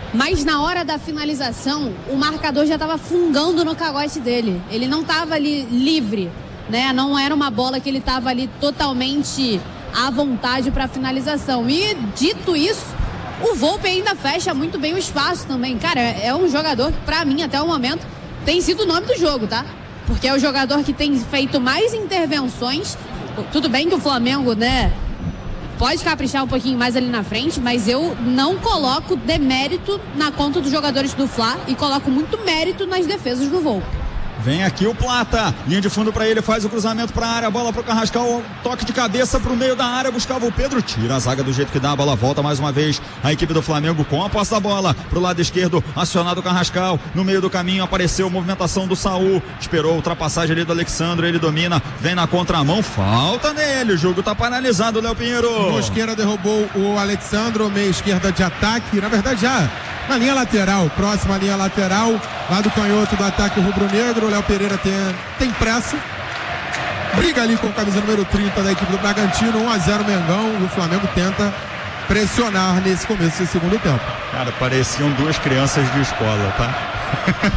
Mas na hora da finalização, o marcador já estava fungando no cagote dele. Ele não estava ali livre, né? Não era uma bola que ele estava ali totalmente à vontade para finalização. E dito isso, o Volpi ainda fecha muito bem o espaço também. Cara, é um jogador que, para mim, até o momento, tem sido o nome do jogo, tá? Porque é o jogador que tem feito mais intervenções. Tudo bem que o Flamengo, né, pode caprichar um pouquinho mais ali na frente, mas eu não coloco demérito na conta dos jogadores do Fla e coloco muito mérito nas defesas do Volpi. Vem aqui o Plata, linha de fundo para ele, faz o cruzamento para a área, bola para o Carrascal, toque de cabeça para o meio da área, buscava o Pedro, tira a zaga do jeito que dá, a bola volta mais uma vez, a equipe do Flamengo com a posse da bola, para o lado esquerdo, acionado o Carrascal, no meio do caminho apareceu a movimentação do Saul, esperou a ultrapassagem ali do Alexandre, ele domina, vem na contramão, falta nele, o jogo tá paralisado, Léo Pinheiro. Mosqueira derrubou o Alexandre, meia esquerda de ataque, na verdade já na linha lateral, próxima linha lateral, lá do canhoto do ataque rubro-negro. O Léo Pereira tem pressa, briga ali com o camisa número 30 da equipe do Bragantino, 1-0 Mengão. O Flamengo tenta pressionar nesse começo desse segundo tempo. Cara, pareciam duas crianças de escola, tá?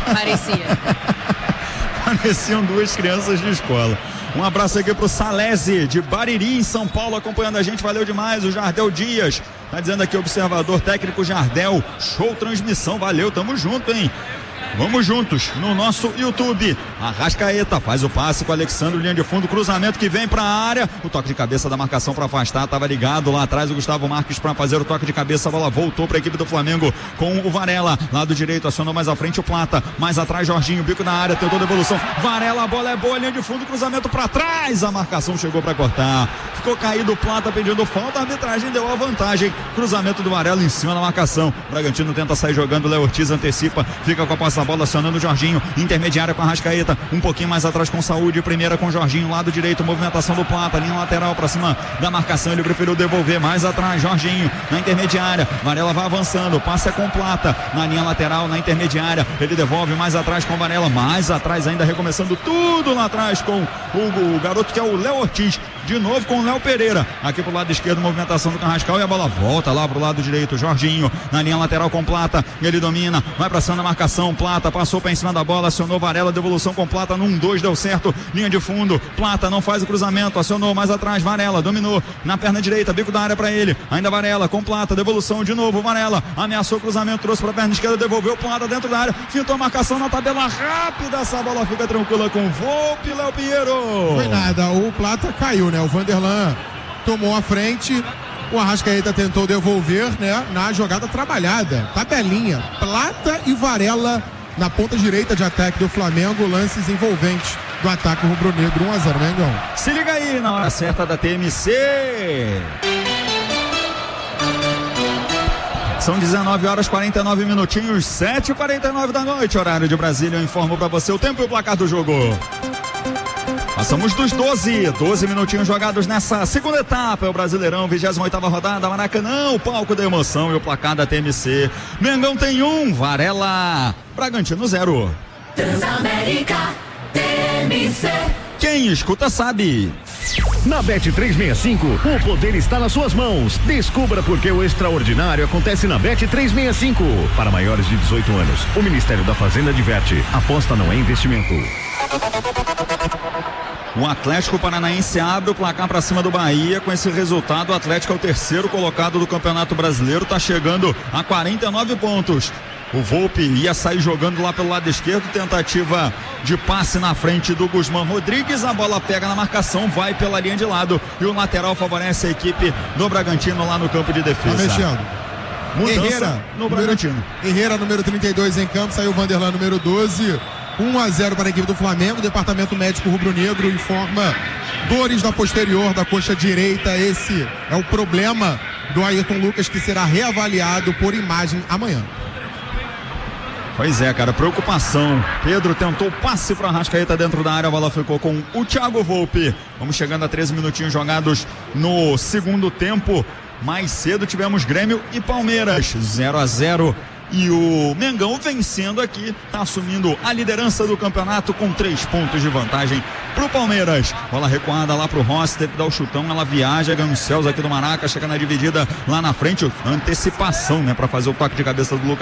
Pareciam duas crianças de escola. Um abraço aqui pro Salese de Bariri, em São Paulo, acompanhando a gente, valeu demais. O Jardel Dias tá dizendo aqui, observador técnico Jardel, show transmissão, valeu, tamo junto, hein? Vamos juntos no nosso YouTube. Arrascaeta faz o passe com o Alexandre, linha de fundo, cruzamento que vem para a área, o toque de cabeça da marcação para afastar, estava ligado lá atrás o Gustavo Marques para fazer o toque de cabeça, a bola voltou para a equipe do Flamengo com o Varela, lado direito, acionou mais à frente o Plata, mais atrás Jorginho, bico na área, tentou devolução, Varela, a bola é boa, linha de fundo, cruzamento para trás, a marcação chegou para cortar, ficou caído o Plata pedindo falta, a arbitragem deu a vantagem, cruzamento do Varela em cima da marcação, o Bragantino tenta sair jogando, o Léo Ortiz antecipa, fica com a posse da bola, acionando o Jorginho, intermediária com a Arrascaeta, um pouquinho mais atrás com Saúde, primeira com Jorginho, lado direito, movimentação do Plata, linha lateral para cima da marcação, ele preferiu devolver mais atrás, Jorginho, na intermediária, Varela vai avançando, passe é com Plata, na linha lateral, na intermediária, ele devolve mais atrás com Varela, mais atrás ainda, recomeçando tudo lá atrás com o garoto que é o Léo Ortiz, de novo com o Léo Pereira, aqui pro lado esquerdo, movimentação do Carrascal e a bola volta lá pro lado direito, Jorginho, na linha lateral com Plata, ele domina, vai pra cima da marcação, Plata passou pra em cima da bola, acionou Varela, devolução com Plata, num 2 deu certo, linha de fundo, Plata não faz o cruzamento, acionou mais atrás, Varela, dominou, na perna direita, bico da área pra ele, ainda Varela com Plata, devolução de novo, Varela, ameaçou o cruzamento, trouxe pra perna esquerda, devolveu Plata dentro da área, fintou a marcação na tabela rápida, essa bola fica tranquila com o Volpi, Léo Pinheiro. Foi nada, o Plata caiu, né? O Vanderlan tomou a frente, o Arrascaeta tentou devolver, né? Na jogada trabalhada, tabelinha, Plata e Varela na ponta direita de ataque do Flamengo, lances envolventes do ataque rubro-negro, 1-0 Mengão. Se liga aí na hora certa da TMC. São 19 horas 49 minutinhos, 7h49 da noite, horário de Brasília. Eu informo pra você o tempo e o placar do jogo. Passamos dos 12 minutinhos jogados nessa segunda etapa, é o Brasileirão, 28ª rodada, Maracanã, o palco da emoção e o placar da TMC. Mengão tem 1, Varela, Bragantino 0. Transamérica, TMC. Quem escuta sabe. Na Bet365, o poder está nas suas mãos. Descubra por que o extraordinário acontece na Bet365. Para maiores de 18 anos, o Ministério da Fazenda adverte: aposta não é investimento. O Atlético Paranaense abre o placar para cima do Bahia. Com esse resultado, o Atlético é o terceiro colocado do Campeonato Brasileiro, está chegando a 49 pontos. O Volpi ia sair jogando lá pelo lado esquerdo, tentativa de passe na frente do Guzmán Rodrigues, a bola pega na marcação, vai pela linha de lado e o lateral favorece a equipe do Bragantino lá no campo de defesa. Tá mexendo. Mudança Herrera, no Bragantino. Herrera, número 32 em campo, saiu o Vanderlan, número 12. 1-0 para a equipe do Flamengo. O departamento médico rubro-negro informa dores da posterior da coxa direita. Esse é o problema do Ayrton Lucas, que será reavaliado por imagem amanhã. Pois é, cara, preocupação. Pedro tentou o passe para Arrascaeta dentro da área, a bola ficou com o Thiago Volpi. Vamos chegando a 13 minutinhos jogados no segundo tempo. Mais cedo tivemos Grêmio e Palmeiras, 0-0. E o Mengão vencendo aqui, tá assumindo a liderança do campeonato com 3 pontos de vantagem pro Palmeiras. Bola recuada lá pro Rossi, teve que dar o chutão, ela viaja, ganha os céus aqui do Maraca, chega na dividida lá na frente, antecipação, né, pra fazer o toque de cabeça do Lucas